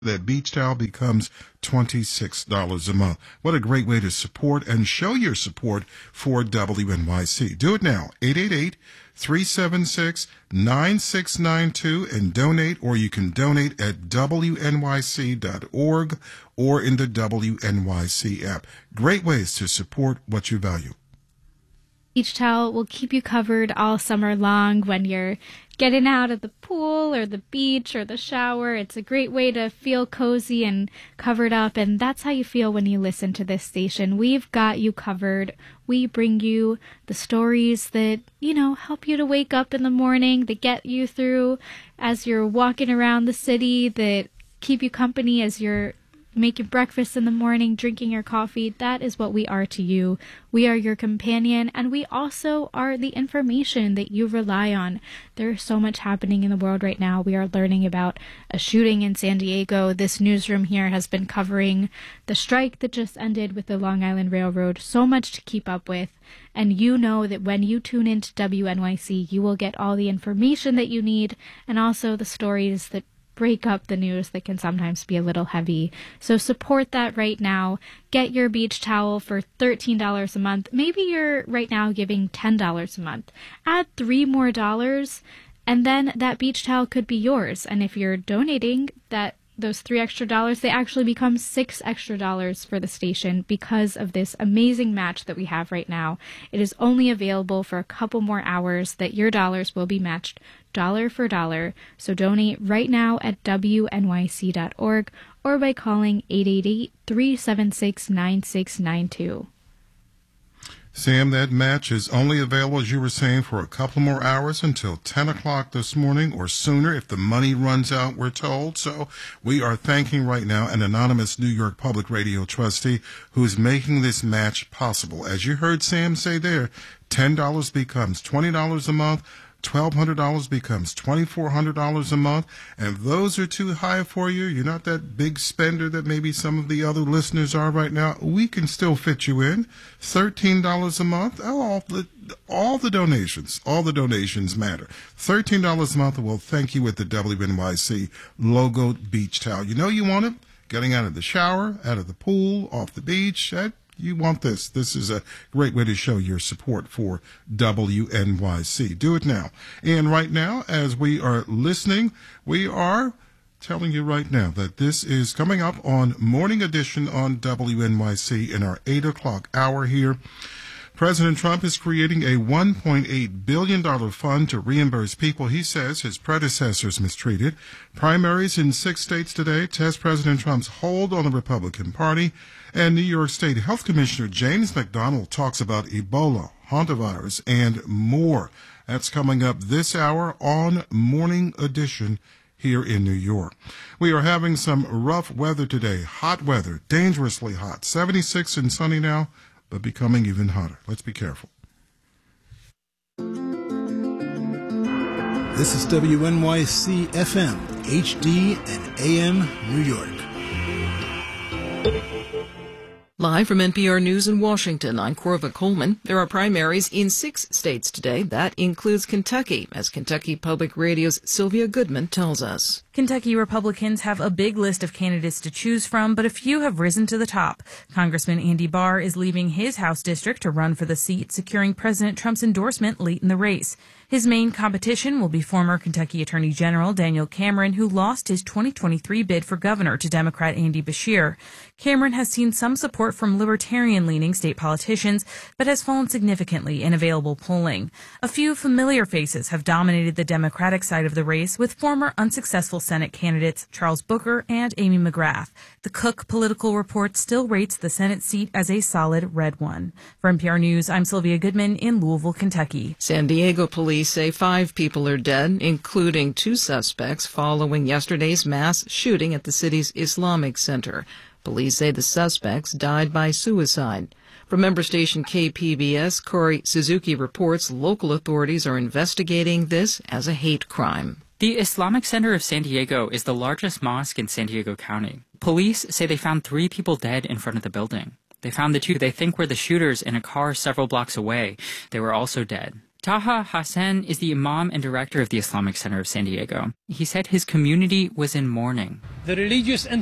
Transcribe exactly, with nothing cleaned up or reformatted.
that beach towel becomes twenty-six dollars a month. What a great way to support and show your support for W N Y C. Do it now, eight eight eight, three seven six, nine six nine two, and donate, or you can donate at W N Y C dot org or in the W N Y C app. Great ways to support what you value. Beach towel will keep you covered all summer long when you're getting out of the pool or the beach or the shower. It's a great way to feel cozy and covered up, and that's how you feel when you listen to this station. We've got you covered. We bring you the stories that, you know, help you to wake up in the morning, that get you through as you're walking around the city, that keep you company as you're making breakfast in the morning, drinking your coffee. That is what we are to you. We are your companion, and we also are the information that you rely on. There's so much happening in the world right now. We are learning about a shooting in San Diego. This newsroom here has been covering the strike that just ended with the Long Island Railroad. So much to keep up with. And you know that when you tune into W N Y C, you will get all the information that you need, and also the stories that break up the news that can sometimes be a little heavy. So support that right now. Get your beach towel for thirteen dollars a month. Maybe you're right now giving ten dollars a month. Add three more dollars, and then that beach towel could be yours. And if you're donating that those three extra dollars, they actually become six extra dollars for the station because of this amazing match that we have right now. It is only available for a couple more hours that your dollars will be matched dollar for dollar. So donate right now at W N Y C dot org or by calling eight eight eight, three seven six, nine six nine two. Sam, that match is only available, as you were saying, for a couple more hours until ten o'clock this morning or sooner if the money runs out, we're told. So we are thanking right now an anonymous New York Public Radio trustee who is making this match possible. As you heard Sam say there, ten dollars becomes twenty dollars a month. twelve hundred dollars becomes twenty-four hundred dollars a month. And if those are too high for you, you're not that big spender that maybe some of the other listeners are right now, we can still fit you in. thirteen dollars a month, all the, all the donations, all the donations matter. thirteen dollars a month will thank you with the W N Y C logoed beach towel. You know you want it? Getting out of the shower, out of the pool, off the beach, that you want this. This is a great way to show your support for W N Y C. Do it now. And right now, as we are listening, we are telling you right now that this is coming up on Morning Edition on W N Y C in our eight o'clock hour here. President Trump is creating a one point eight billion dollars fund to reimburse people he says his predecessors mistreated. Primaries in six states today test President Trump's hold on the Republican Party. And New York State Health Commissioner James McDonald talks about Ebola, hantavirus, and more. That's coming up this hour on Morning Edition here in New York. We are having some rough weather today. Hot weather, dangerously hot. seventy-six and sunny now, but becoming even hotter. Let's be careful. This is W N Y C F M, H D and A M New York. Live from N P R News in Washington, I'm Corva Coleman. There are primaries in six states today. That includes Kentucky, as Kentucky Public Radio's Sylvia Goodman tells us. Kentucky Republicans have a big list of candidates to choose from, but a few have risen to the top. Congressman Andy Barr is leaving his House district to run for the seat, securing President Trump's endorsement late in the race. His main competition will be former Kentucky Attorney General Daniel Cameron, who lost his twenty twenty-three bid for governor to Democrat Andy Beshear. Cameron has seen some support from libertarian-leaning state politicians, but has fallen significantly in available polling. A few familiar faces have dominated the Democratic side of the race, with former unsuccessful Senate candidates Charles Booker and Amy McGrath. The Cook Political Report still rates the Senate seat as a solid red one. For N P R News, I'm Sylvia Goodman in Louisville, Kentucky. San Diego police say five people are dead, including two suspects, following yesterday's mass shooting at the city's Islamic Center. Police say the suspects died by suicide. From member station K P B S, Corey Suzuki reports local authorities are investigating this as a hate crime. The Islamic Center of San Diego is the largest mosque in San Diego County. Police say they found three people dead in front of the building. They found the two they think were the shooters in a car several blocks away. They were also dead. Taha Hassan is the imam and director of the Islamic Center of San Diego. He said his community was in mourning. The religious